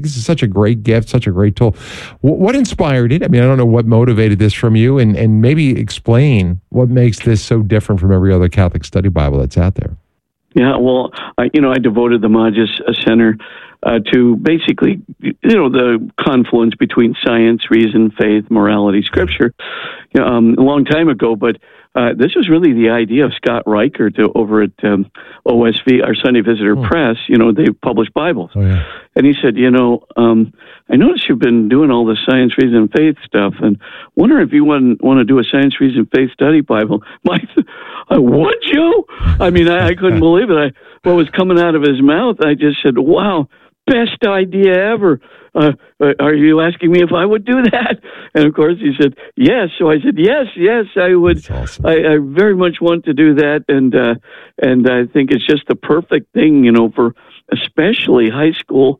This is such a great gift, such a great tool. What inspired it? I mean, I don't know what motivated this from you, and maybe explain what makes this so different from every other Catholic study Bible that's out there. Yeah, well, I devoted the Magis Center to basically, the confluence between science, reason, faith, morality, scripture, a long time ago. But this was really the idea of Scott Reichert over at OSV, our Sunday Visitor Press. They publish Bibles. Oh, yeah. And he said, I noticed you've been doing all the science, reason, and faith stuff, and wonder if you want to do a science, reason, faith study Bible. Would you? I mean, I couldn't believe it. What was coming out of his mouth, I just said, wow, best idea ever. Are you asking me if I would do that? And of course he said, yes. So I said, yes, I would. That's awesome. I very much want to do that. And I think it's just the perfect thing, for especially high schools,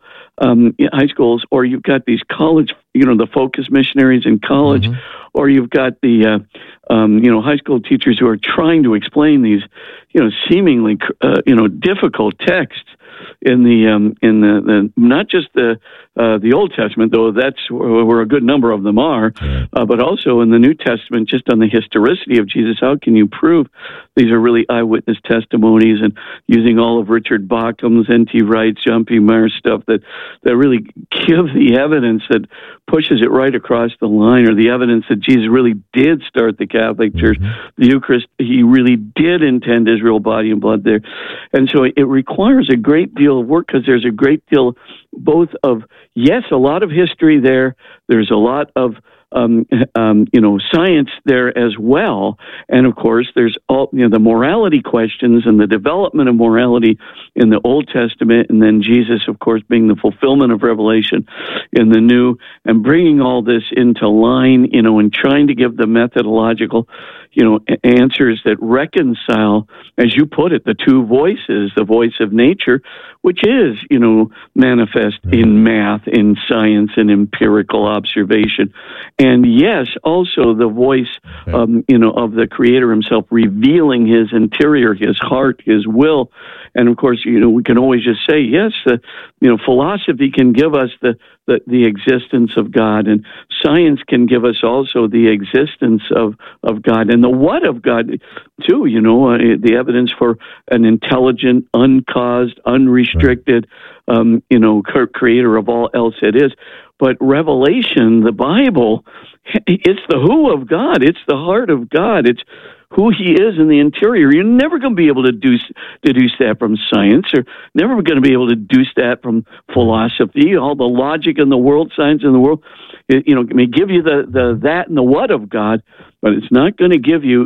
or you've got these college, the focus missionaries in college, or you've got the, high school teachers who are trying to explain these, seemingly, difficult texts in the not just the Old Testament, though that's where a good number of them are, but also in the New Testament, just on the historicity of Jesus. How can you prove these are really eyewitness testimonies, and using all of Richard Bauckham's, N.T. Wright's, John P. Meyer's stuff that really give the evidence that pushes it right across the line, or the evidence that Jesus really did start the Catholic Church, the Eucharist, he really did intend Israel body and blood there. And so it requires a great deal of work, because there's a great deal both of, yes, a lot of history there. There's a lot of science there as well. And of course, there's all, the morality questions and the development of morality in the Old Testament. And then Jesus, of course, being the fulfillment of Revelation in the New, and bringing all this into line, and trying to give the methodological, answers that reconcile, as you put it, the two voices, the voice of nature, which is, manifest in math, in science, and empirical observation. And yes, also the voice, of the Creator himself, revealing his interior, his heart, his will. And of course, we can always just say, yes, philosophy can give us the existence of God, and science can give us also the existence of God, and the what of God, too, the evidence for an intelligent, uncaused, unrestricted, creator of all else it is. But Revelation, the Bible, it's the who of God. It's the heart of God. It's who he is in the interior. You're never going to be able to deduce that from science, or never going to be able to deduce that from philosophy. All the logic in the world, science in the world, it may give you the that and the what of God, but it's not going to give you,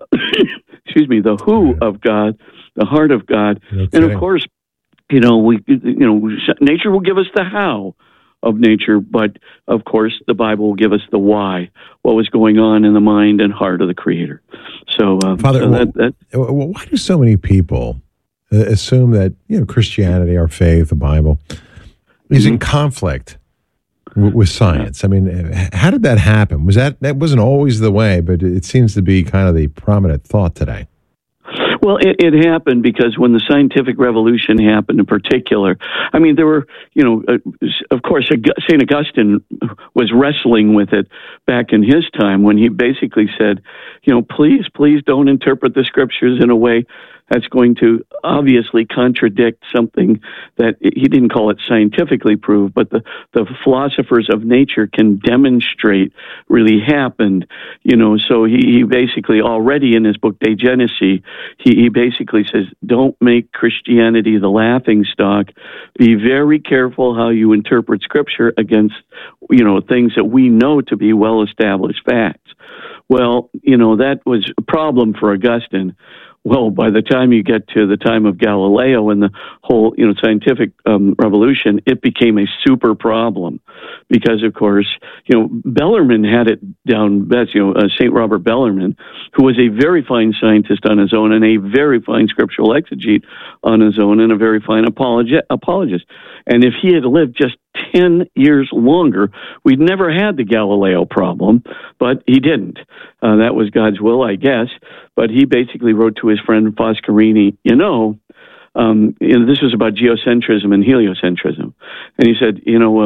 the who of God, the heart of God. And of course, nature will give us the how of nature, but of course the Bible will give us the why, what was going on in the mind and heart of the Creator. So, Father, why do so many people assume that Christianity, our faith, the Bible, is in conflict with science? I mean, how did that happen? That wasn't always the way, but it seems to be kind of the prominent thought today. Well, it happened because when the scientific revolution happened in particular, I mean, there were, of course, St. Augustine was wrestling with it back in his time, when he basically said, please don't interpret the scriptures in a way that's going to obviously contradict something that he didn't call it scientifically proved, but the philosophers of nature can demonstrate really happened. So he basically, already in his book De Genesis, he basically says, don't make Christianity the laughing stock. Be very careful how you interpret scripture against, things that we know to be well-established facts. Well, that was a problem for Augustine. Well, by the time you get to the time of Galileo and the whole, scientific revolution, it became a super problem, because, of course, Bellarmine had it down best. St. Robert Bellarmine, who was a very fine scientist on his own, and a very fine scriptural exegete on his own, and a very fine apologist. And if he had lived just 10 years longer, we'd never had the Galileo problem, but he didn't. That was God's will, I guess. But he basically wrote to his friend Foscarini, this was about geocentrism and heliocentrism. And he said,